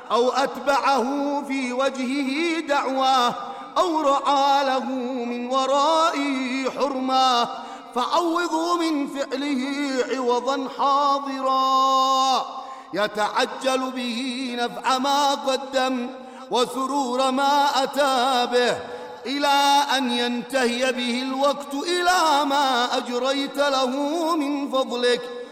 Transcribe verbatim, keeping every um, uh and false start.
أو أتبعه في وجهه دعواه أو رعى له من ورائه حرما، فعوضوا من فعله عوضا حاضرا، يتعجل به نفع ما قدم وسرور ما أتى به، إلى أن ينتهي به الوقت إلى ما أجريت له من فضلك.